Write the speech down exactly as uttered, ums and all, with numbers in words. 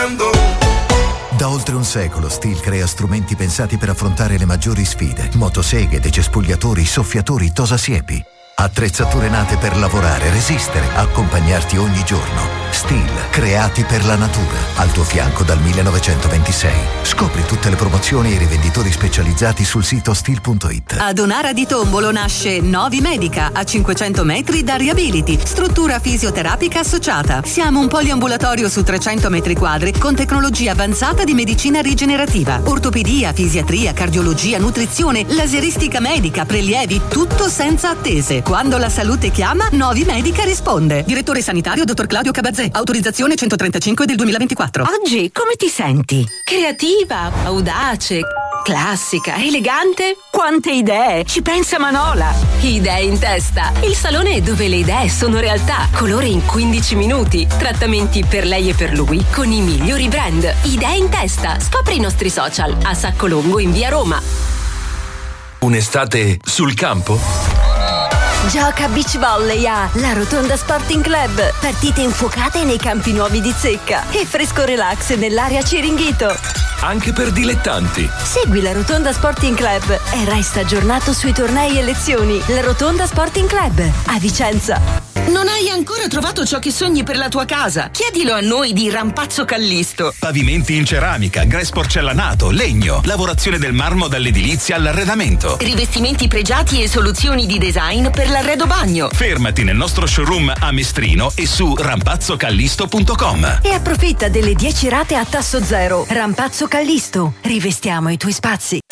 cambiando. Da oltre un secolo Stihl crea strumenti pensati per affrontare le maggiori sfide. Motoseghe, decespugliatori, soffiatori, tosasiepi. Attrezzature nate per lavorare, resistere, accompagnarti ogni giorno. Stihl, creati per la natura. Al tuo fianco dal millenovecentoventisei. Scopri tutte le promozioni e i rivenditori specializzati sul sito stihl punto it. Ad Onara di Tombolo nasce Novi Medica, a cinquecento metri da Riability, struttura fisioterapica associata. Siamo un poliambulatorio su trecento metri quadri con tecnologia avanzata di medicina rigenerativa, ortopedia, fisiatria, cardiologia, nutrizione, laseristica medica, prelievi, tutto senza attese. Quando la salute chiama, Novi Medica risponde. Direttore sanitario dottor Claudio Cabazzè, autorizzazione centotrentacinque del duemilaventiquattro. Oggi come ti senti? Creativa, audace, classica, elegante? Quante idee! Ci pensa Manola! Idee in testa, il salone dove le idee sono realtà. Colore in quindici minuti. Trattamenti per lei e per lui con i migliori brand. Idee in testa. Scopri i nostri social a Sacco Longo in via Roma. Un'estate sul campo? Gioca a beach volley a La Rotonda Sporting Club. Partite infuocate nei campi nuovi di Zecca e fresco relax nell'area Ciringhito. Anche per dilettanti. Segui La Rotonda Sporting Club e resta aggiornato sui tornei e lezioni. La Rotonda Sporting Club a Vicenza. Non hai ancora trovato ciò che sogni per la tua casa? Chiedilo a noi di Rampazzo Callisto. Pavimenti in ceramica, grès porcellanato, legno, lavorazione del marmo dall'edilizia all'arredamento. Rivestimenti pregiati e soluzioni di design per l'arredo bagno. Fermati nel nostro showroom a Mestrino e su rampazzo callisto punto com. E approfitta delle dieci rate a tasso zero. Rampazzo Callisto. Rivestiamo i tuoi spazi.